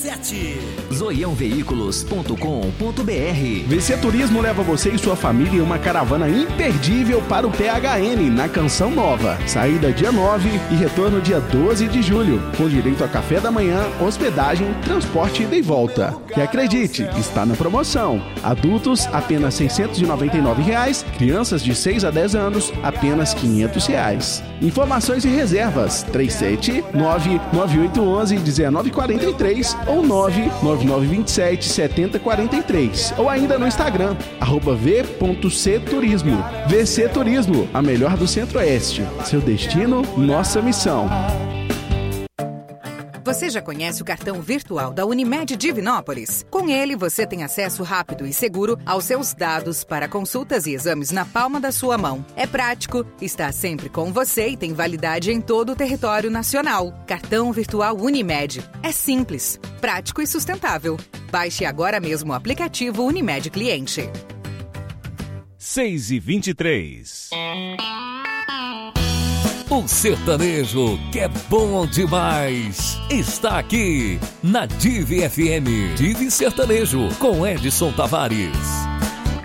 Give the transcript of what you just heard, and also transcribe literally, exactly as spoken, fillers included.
sete. zoião veículos ponto com ponto br. V C Turismo leva você e sua família em uma caravana imperdível para o P H N, na Canção Nova. Saída dia nove e retorno dia doze de julho, com direito a café da manhã, hospedagem, transporte ida e volta. E acredite, está na promoção. Adultos, apenas seiscentos e noventa e nove reais, crianças de seis a dez anos, apenas quinhentos reais. Informações e reservas, três sete nove nove oito um um um nove quatro três ou nove nove nove dois sete sete zero quatro três, ou ainda no Instagram, arroba v ponto c turismo. V C Turismo, a melhor do Centro-Oeste. Seu destino, nossa missão. Você já conhece o cartão virtual da Unimed Divinópolis? Com ele, você tem acesso rápido e seguro aos seus dados para consultas e exames na palma da sua mão. É prático, está sempre com você e tem validade em todo o território nacional. Cartão virtual Unimed. É simples, prático e sustentável. Baixe agora mesmo o aplicativo Unimed Cliente. seis e vinte e três. O sertanejo, que é bom demais, está aqui na Divi F M. Divi Sertanejo, com Edson Tavares.